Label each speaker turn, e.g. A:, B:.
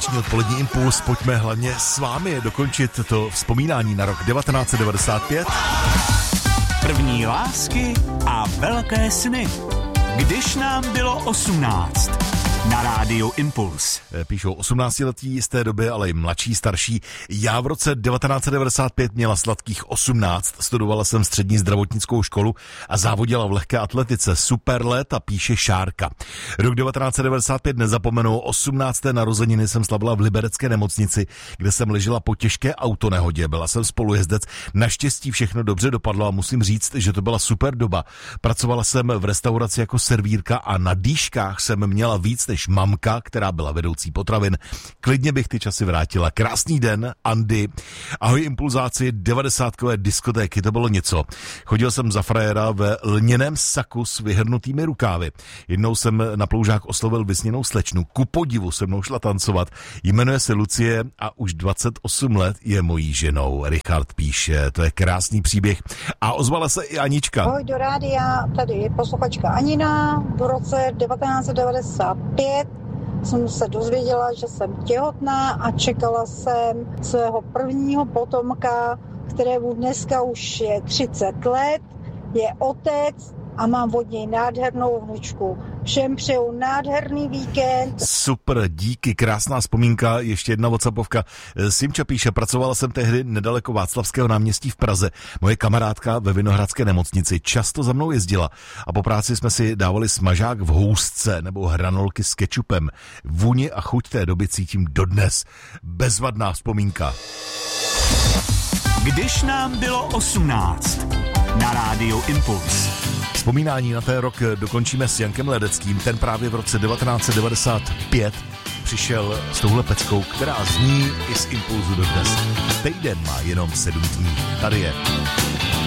A: dnešní odpolední impuls pojďme hlavně s vámi dokončit to vzpomínání na rok 1995.
B: První lásky a velké sny. Když nám bylo 18. Na rádiu Impuls.
A: Píšou 18letí z té doby, ale i mladší, starší. Já v roce 1995 měla sladkých 18, studovala jsem střední zdravotnickou školu a závodila v lehké atletice. Super léta, píše Šárka. Rok 1995 nezapomenu, 18. narozeniny jsem slavila v liberecké nemocnici, kde jsem ležela po těžké autonehodě. Byla jsem spolujezdec, naštěstí všechno dobře dopadlo a musím říct, že to byla super doba. Pracovala jsem v restauraci jako servírka a na dýškách jsem měla víc než mamka, která byla vedoucí potravin. Klidně bych ty časy vrátila. Krásný den, Andy. Ahoj impulzáci, 90kové diskotéky, to bylo něco. Chodil jsem za frajera ve lněném saku s vyhrnutými rukávy. Jednou jsem na Ploužák oslovil vysněnou slečnu. Ku podivu se mnou šla tancovat. Jmenuje se Lucie a už 28 let je mojí ženou. Richard píše, to je krásný příběh. A ozvala se i Anička.
C: Ahoj do rádia, tady je posluchačka Anina. V roce 1995 jsem se dozvěděla, že jsem těhotná a čekala jsem svého prvního potomka, kterému dneska už je 30 let, je otec a mám od něj nádhernou vnučku. Všem přeju nádherný víkend.
A: Super, díky, krásná vzpomínka. Ještě jedna WhatsAppovka. Simča píše, pracovala jsem tehdy nedaleko Václavského náměstí v Praze. Moje kamarádka ve Vinohradské nemocnici často za mnou jezdila a po práci jsme si dávali smažák v housce nebo hranolky s kečupem. Vůni a chuť té doby cítím dodnes. Bezvadná vzpomínka.
B: Když nám bylo 18. Na rádiu Impuls.
A: Vzpomínání na ten rok dokončíme s Jankem Ledeckým. Ten právě v roce 1995 přišel s touhle peckou, která zní i z Impulzu dodnes. Týden má jenom 7 dní. Tady je.